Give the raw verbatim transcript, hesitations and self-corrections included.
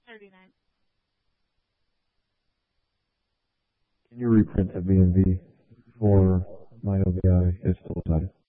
thirty-nine. Can you reprint a V M V for my O V I? It's still tied.